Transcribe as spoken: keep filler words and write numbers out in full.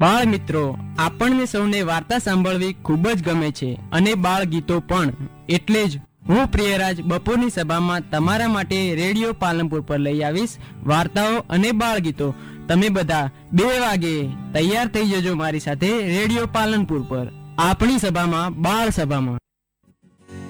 બાળ મિત્રો, આપણને સૌને વાર્તા સાંભળવી ખૂબ જ ગમે છે અને બાળ ગીતો પણ. એટલે જ હું પ્રિયરાજ બપોરની સભામાં તમારા માટે રેડિયો પાલનપુર પર લઈ આવીશ વાર્તાઓ અને બાળ ગીતો. તમે બધા બે વાગે તૈયાર થઈ જજો મારી સાથે રેડિયો પાલનપુર પર, આપણી સભામાં બાળ સભામાં.